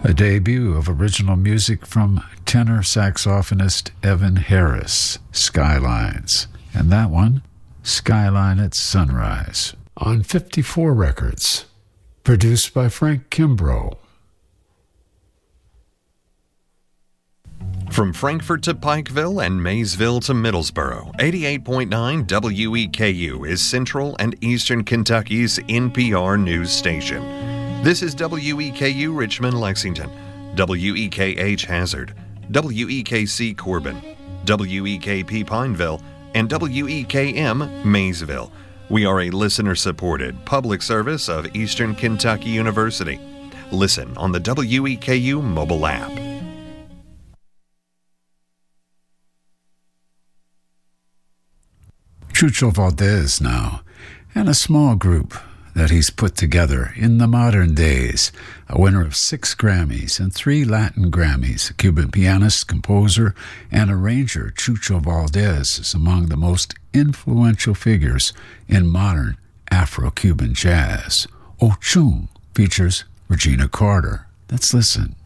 A debut of original music from tenor saxophonist Evan Harris, Skylines. And that one, Skyline at Sunrise, on 54 Records. Produced by Frank Kimbrough. From Frankfort to Pikeville and Maysville to Middlesboro, 88.9 WEKU is Central and Eastern Kentucky's NPR news station. This is WEKU Richmond, Lexington, WEKH Hazard, WEKC Corbin, WEKP Pineville, and WEKM Maysville. We are a listener-supported public service of Eastern Kentucky University. Listen on the WEKU mobile app. Chucho Valdez now, and a small group that he's put together in the modern days, a winner of 6 Grammys and 3 Latin Grammys. Cuban pianist, composer, and arranger Chucho Valdez is among the most influential figures in modern Afro-Cuban jazz. Ochun features Regina Carter. Let's listen.